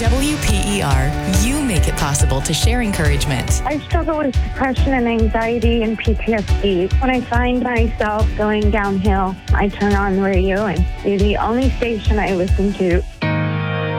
WPER, you make it possible to share encouragement. I struggle with depression and anxiety and PTSD. When I find myself going downhill, I turn on the radio and you're the only station I listen to.